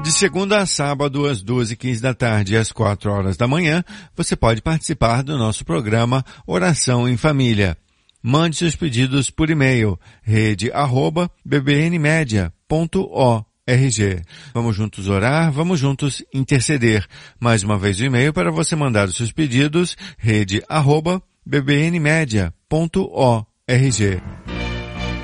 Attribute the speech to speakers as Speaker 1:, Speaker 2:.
Speaker 1: De segunda a sábado, às 12h15 da tarde e às 4h da manhã, você pode participar do nosso programa Oração em Família. Mande seus pedidos por e-mail, rede@bbnmedia.org. Vamos juntos orar, vamos juntos interceder. Mais uma vez o e-mail para você mandar os seus pedidos, rede@bbnmedia.org.